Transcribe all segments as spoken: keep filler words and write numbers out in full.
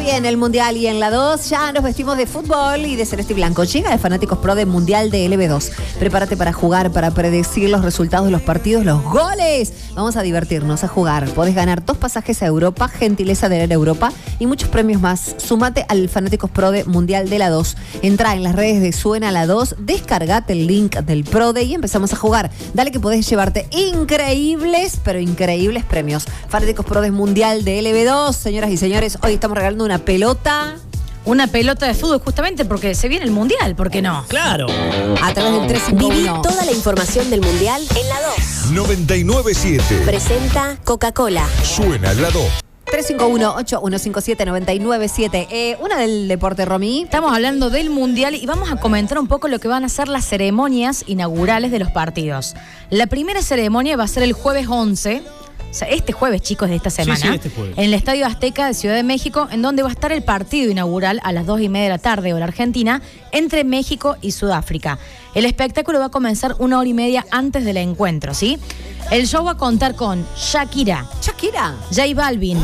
Hoy en el Mundial y en la dos ya nos vestimos de fútbol y de celeste y blanco. Llega de Fanáticos Pro de Mundial de L B dos. Prepárate para jugar, para predecir los resultados de los partidos, los goles. Vamos a divertirnos, a jugar. Podés ganar dos pasajes a Europa, gentileza de Air Europa y muchos premios más. Sumate al Fanáticos Pro de Mundial de la dos. Entrá en las redes de Suena la dos, descargate el link del Prode y empezamos a jugar. Dale que podés llevarte increíbles, pero increíbles premios. Fanáticos Pro de Mundial de L B dos, señoras y señores, hoy estamos regalando una pelota. Una pelota de fútbol justamente porque se viene el Mundial, ¿por qué no? Claro. A través del tres cinco uno. Viví toda la información del Mundial en la dos. noventa y nueve siete. Presenta Coca-Cola. Suena la dos. tres cinco uno, ocho uno cinco siete, nueve nueve siete. Eh, una del deporte, Romy. Estamos hablando del Mundial y vamos a comentar un poco lo que van a ser las ceremonias inaugurales de los partidos. La primera ceremonia va a ser el jueves once. O sea, este jueves, chicos, de esta semana, Sí, sí, este jueves. en el Estadio Azteca de Ciudad de México, en donde va a estar el partido inaugural a las dos y media de la tarde, hora argentina, entre México y Sudáfrica. El espectáculo va a comenzar una hora y media antes del encuentro, ¿sí? El show va a contar con Shakira, Shakira, J Balvin,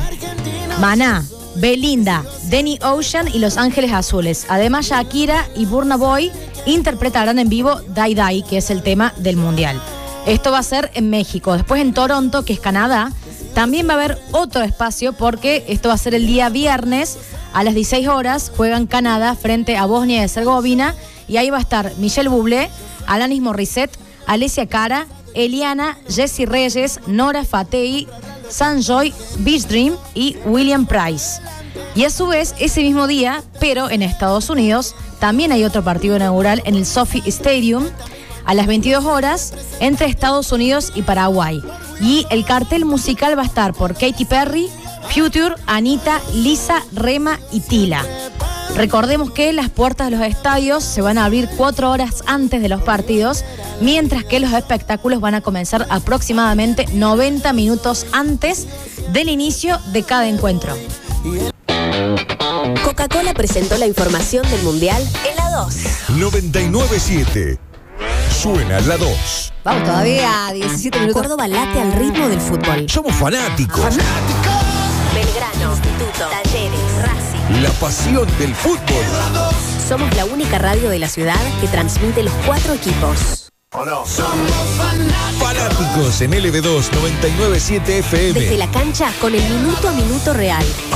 Maná, Belinda, Danny Ocean y Los Ángeles Azules. Además, Shakira y Burna Boy interpretarán en vivo Die Die, que es el tema del Mundial. Esto va a ser en México. Después en Toronto, que es Canadá, también va a haber otro espacio porque esto va a ser el día viernes a las dieciséis horas. Juegan Canadá frente a Bosnia y Herzegovina y ahí va a estar Michelle Bublé, Alanis Morissette, Alessia Cara, Eliana, Jessie Reyes, Nora Fatei, Sanjoy, Beach Dream y William Price. Y a su vez, ese mismo día, pero en Estados Unidos, también hay otro partido inaugural en el SoFi Stadium a las veintidós horas entre Estados Unidos y Paraguay. Y el cartel musical va a estar por Katy Perry, Future, Anita, Lisa, Rema y Tila. Recordemos que las puertas de los estadios se van a abrir cuatro horas antes de los partidos, mientras que los espectáculos van a comenzar aproximadamente noventa minutos antes del inicio de cada encuentro. Coca-Cola presentó la información del Mundial en la dos. noventa y nueve siete. Suena la dos. vamos todavía a diecisiete minutos. Córdoba late al ritmo del fútbol. Somos fanáticos. Belgrano, Instituto, Talleres, Racing. La pasión del fútbol. Somos la única radio de la ciudad que transmite los cuatro equipos. Fanáticos en L B dos noventa y nueve siete F M. Desde la cancha con el minuto a minuto real.